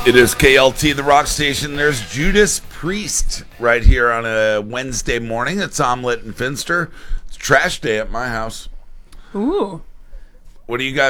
It is KLT, the rock station. There's Judas Priest right here on a Wednesday morning. It's Omelet and Finster. It's trash day at my house. Ooh. What do you guys